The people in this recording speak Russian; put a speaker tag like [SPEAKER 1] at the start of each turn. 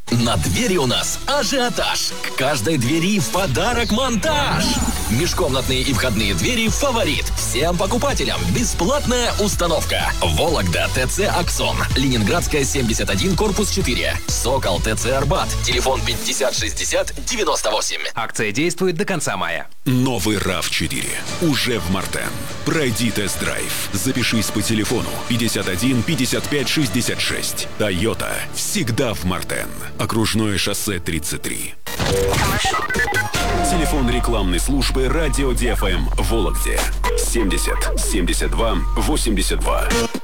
[SPEAKER 1] На двери у нас ажиотаж. К каждой двери в подарок монтаж. Межкомнатные и входные двери «Фаворит». Всем покупателям бесплатная установка. Вологда ТЦ «Аксон». Ленинградская, 71, корпус 4. Сокол ТЦ «Арбат». Телефон 50 60 98.
[SPEAKER 2] Акция действует до конца мая.
[SPEAKER 3] Новый RAV4 уже в Мартен. Пройди тест-драйв. Запишись по телефону 51 55 66. Toyota всегда в Мартен. Окружное шоссе 33. Телефон рекламной службы «Радио ДФМ» Вологде 70 72 82.